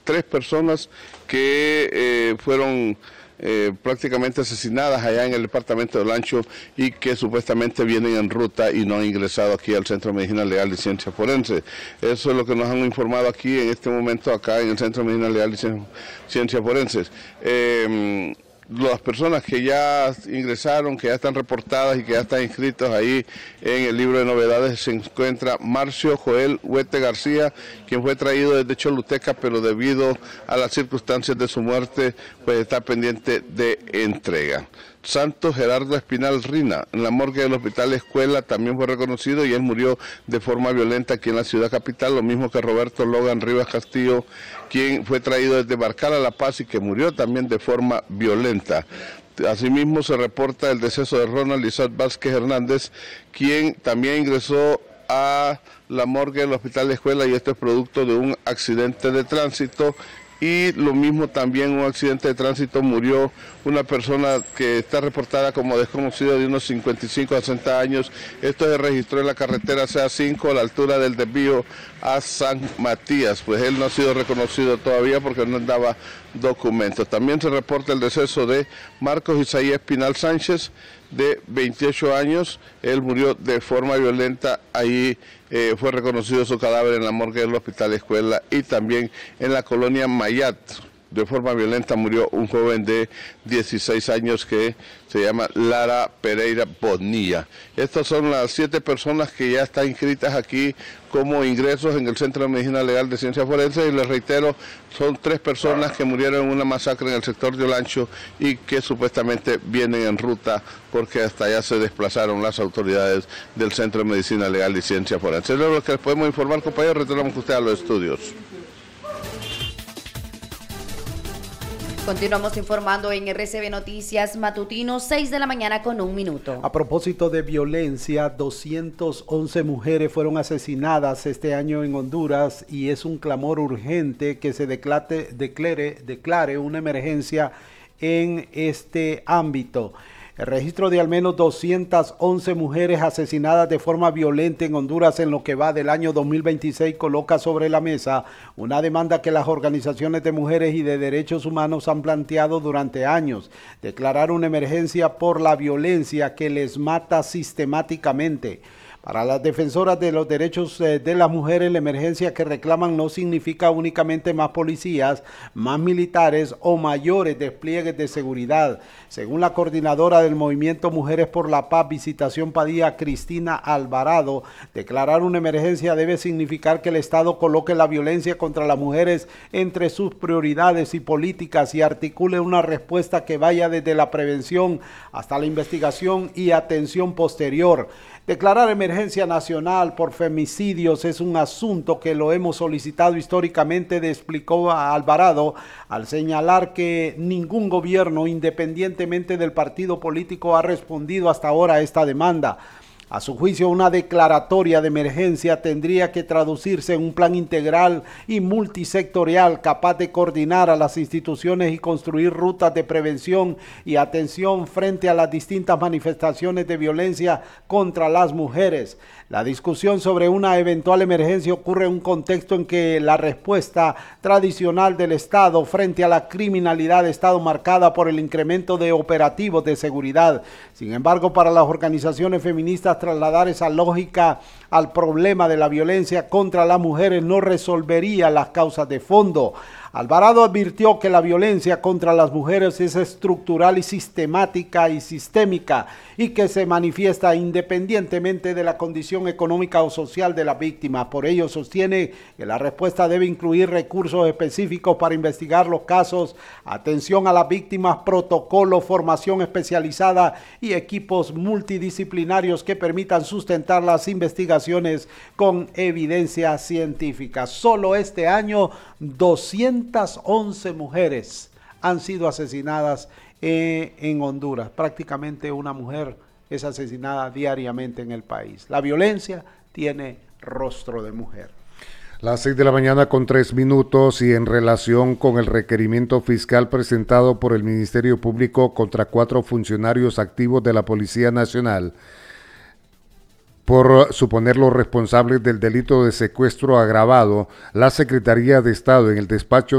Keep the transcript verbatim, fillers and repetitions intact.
tres personas que eh, fueron eh, prácticamente asesinadas allá en el departamento de Olancho y que supuestamente vienen en ruta y no han ingresado aquí al Centro de Medicina Legal y Ciencia Forense. Eso es lo que nos han informado aquí en este momento acá en el Centro de Medicina Legal y Ciencia Forense. Eh, Las personas que ya ingresaron, que ya están reportadas y que ya están inscritos ahí en el libro de novedades, se encuentra Marcio Joel Huete García, quien fue traído desde Choluteca, pero debido a las circunstancias de su muerte, pues está pendiente de entrega. Santos Gerardo Espinal Rina, en la morgue del Hospital Escuela, también fue reconocido y él murió de forma violenta aquí en la ciudad capital, lo mismo que Roberto Logan Rivas Castillo, quien fue traído desde Barcal a La Paz y que murió también de forma violenta. Asimismo se reporta el deceso de Ronald Isaac Vázquez Hernández, quien también ingresó a la morgue del Hospital Escuela y esto es producto de un accidente de tránsito. Y lo mismo también un accidente de tránsito, murió una persona que está reportada como desconocida de unos cincuenta y cinco a sesenta años. Esto se registró en la carretera C A cinco a la altura del desvío a San Matías, pues él no ha sido reconocido todavía porque no andaba documentos. También se reporta el deceso de Marcos Isaías Espinal Sánchez, de veintiocho años, él murió de forma violenta, ahí eh, fue reconocido su cadáver en la morgue del Hospital Escuela y también en la colonia Mayat. De forma violenta murió un joven de dieciséis años que se llama Lara Pereira Bonilla. Estas son las siete personas que ya están inscritas aquí como ingresos en el Centro de Medicina Legal de Ciencia Forense y les reitero, son tres personas que murieron en una masacre en el sector de Olancho y que supuestamente vienen en ruta porque hasta allá se desplazaron las autoridades del Centro de Medicina Legal y Ciencia Forense. Es lo que les podemos informar, compañeros, retornamos con usted a los estudios. Continuamos informando en R C B Noticias Matutino, seis de la mañana con un minuto. A propósito de violencia, doscientas once mujeres fueron asesinadas este año en Honduras y es un clamor urgente que se declare, declare, declare una emergencia en este ámbito. El registro de al menos doscientas once mujeres asesinadas de forma violenta en Honduras en lo que va del año dos mil veintiséis coloca sobre la mesa una demanda que las organizaciones de mujeres y de derechos humanos han planteado durante años, declarar una emergencia por la violencia que les mata sistemáticamente. Para las defensoras de los derechos eh, de las mujeres, la emergencia que reclaman no significa únicamente más policías, más militares o mayores despliegues de seguridad. Según la coordinadora del movimiento Mujeres por la Paz, Visitación Padilla, Cristina Alvarado, declarar una emergencia debe significar que el Estado coloque la violencia contra las mujeres entre sus prioridades y políticas y articule una respuesta que vaya desde la prevención hasta la investigación y atención posterior. Declarar emergencia nacional por femicidios es un asunto que lo hemos solicitado históricamente, explicó Alvarado, al señalar que ningún gobierno, independientemente del partido político, ha respondido hasta ahora a esta demanda. A su juicio, una declaratoria de emergencia tendría que traducirse en un plan integral y multisectorial capaz de coordinar a las instituciones y construir rutas de prevención y atención frente a las distintas manifestaciones de violencia contra las mujeres. La discusión sobre una eventual emergencia ocurre en un contexto en que la respuesta tradicional del Estado frente a la criminalidad ha estado marcada por el incremento de operativos de seguridad. Sin embargo, para las organizaciones feministas, trasladar esa lógica al problema de la violencia contra las mujeres no resolvería las causas de fondo. Alvarado advirtió que la violencia contra las mujeres es estructural y sistemática y sistémica y que se manifiesta independientemente de la condición económica o social de la víctima. Por ello sostiene que la respuesta debe incluir recursos específicos para investigar los casos, atención a las víctimas, protocolo, formación especializada y equipos multidisciplinarios que permitan sustentar las investigaciones con evidencia científica. Solo este año doscientas once mujeres han sido asesinadas eh, en Honduras. Prácticamente una mujer es asesinada diariamente en el país. La violencia tiene rostro de mujer. Las seis de la mañana con tres minutos y en relación con el requerimiento fiscal presentado por el Ministerio Público contra cuatro funcionarios activos de la Policía Nacional por suponerlos responsables del delito de secuestro agravado, la Secretaría de Estado en el despacho